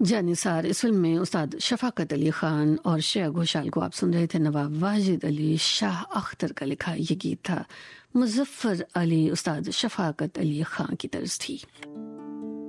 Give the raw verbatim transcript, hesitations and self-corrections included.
जानिसार इस फिल्म में उस्ताद शफाकत अली खान और श्रेया घोषाल को आप सुन रहे थे। नवाब वाजिद अली शाह अख्तर का लिखा ये गीत था। मुजफ्फर अली उस्ताद शफाकत अली खान की तर्ज थी।